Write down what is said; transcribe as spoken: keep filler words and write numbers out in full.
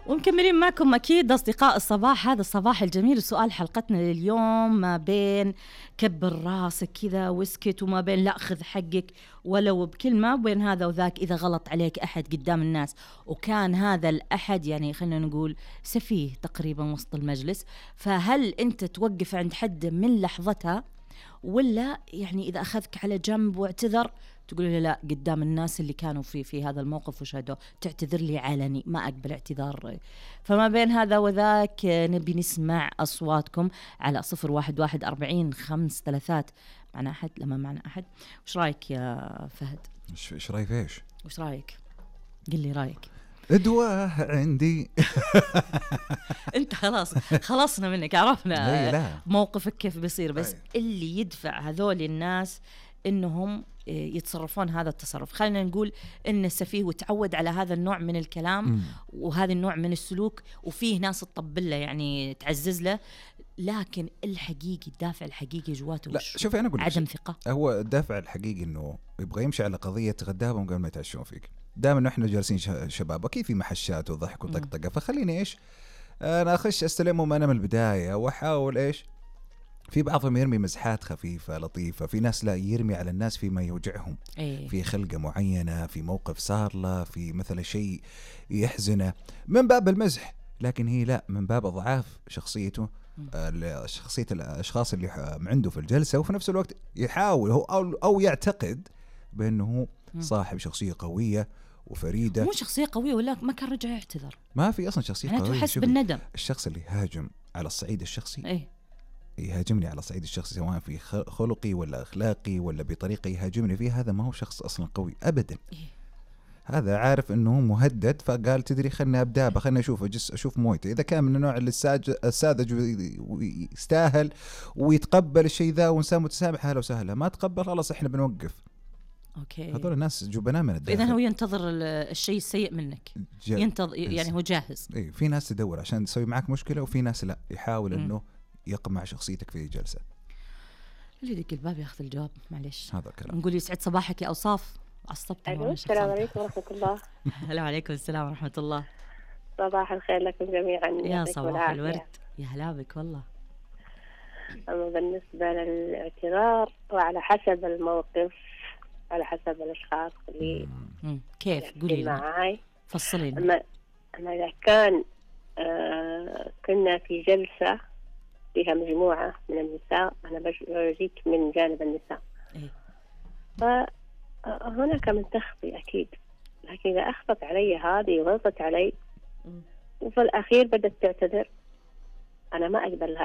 ومكملين معكم أكيد أصدقاء الصباح. هذا الصباح الجميل. سؤال حلقتنا لليوم ما بين كبر راسك كذا واسكت، وما بين لا خذ حقك ولو بكلمة، بين هذا وذاك. إذا غلط عليك أحد قدام الناس وكان هذا الأحد يعني خلينا نقول سفيه تقريبا وسط المجلس، فهل أنت توقف عند حد من لحظتها، ولا يعني إذا أخذك على جنب واعتذر تقول له لا قدام الناس اللي كانوا في في هذا الموقف وشهدوا تعتذر لي علني، ما أقبل اعتذار؟ فما بين هذا وذاك نبي نسمع أصواتكم على صفر واحد واحد أربعين خمس ثلاثات. معنا أحد؟ لما معنا أحد. وش رأيك يا فهد؟ إيش رأيك إيش؟ وش رأيك؟ قل لي رأيك. ادوى عندي. انت خلاص خلصنا منك، عرفنا موقفك كيف بيصير، بس أي. اللي يدفع هذول الناس انهم يتصرفون هذا التصرف، خلينا نقول ان السفيه وتعود على هذا النوع من الكلام م. وهذا النوع من السلوك، وفيه ناس تطبل له يعني تعزز له، لكن الحقيقي الدافع الحقيقي جواته لا شوفي انا اقول عدم ثقه. هو الدافع الحقيقي انه يبغى يمشي على قضيه تغداهم قبل ما يتعشون فيك. دائما نحن جالسين شباب اكيد في محشات وضحك وطقطقه، فخليني ايش انا اخش استلمهم انا من البدايه واحاول ايش. في بعضهم يرمي مزحات خفيفه لطيفه، في ناس لا يرمي على الناس فيما يوجعهم أيه. في خلقه معينه، في موقف صار له، في مثلا شيء يحزنه من باب المزح، لكن هي لا من باب اضعاف شخصيته، شخصيه الاشخاص اللي عنده في الجلسه، وفي نفس الوقت يحاول هو او, أو يعتقد بانه صاحب شخصيه قويه وفريده. مو شخصيه قويه ولا ما كان رجع يعتذر، ما في اصلا شخصيه قويه. انا تحس بالندم. الشخص اللي هاجم على الصعيد الشخصي ايه يهاجمني على الصعيد الشخصي، سواء في خلقي ولا اخلاقي ولا بطريقه يهاجمني فيه، هذا ما هو شخص اصلا قوي ابدا. إيه؟ هذا عارف انه مهدد، فقال تدري خلنا ابدا خلنا اشوف اجس اشوف مويته. اذا كان من النوع اللي الساذج ويستاهل ويتقبل الشيء ذا وانسان متسامح اهلا وسهلا، ما تقبل خلاص احنا بنوقف. اوكي هذول الناس جبناء من الداخل. اذا هو ينتظر الشيء السيء منك جا... ينتظر يعني هو جاهز. اي في ناس تدور عشان تسوي معك مشكله، وفي ناس لا يحاول م. انه يقمع شخصيتك في جلسه. اللي يدق الباب ياخذ الجواب. معليش هذا الكلام. نقول يسعد صباحك يا أوصاف. عصبت. السلام عليكم ورحمة الله. هلا وعليكم السلام ورحمة الله. صباح الخير لكم جميعا. يا صباح الورد. يا هلا بك والله. أما بالنسبة للاعتذار وعلى حسب الموقف، على حسب الأشخاص اللي مم. كيف قولي معاي فصلي لي. أما, أما إذا كان آه كنا في جلسة فيها مجموعة من النساء، أنا بجيت من جانب النساء إيه؟ فهناك من تخطي أكيد، لكن إذا أخطت علي هذه وغلطت علي م. وفي الأخير بدأت تعتذر، أنا ما أقبل لها